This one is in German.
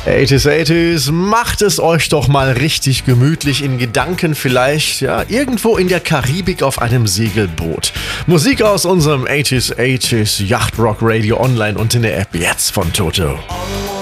80s, macht es euch doch mal richtig gemütlich in Gedanken vielleicht, ja, irgendwo in der Karibik auf einem Segelboot. Musik aus unserem 80s Yacht Rock Radio online und in der App jetzt von Toto.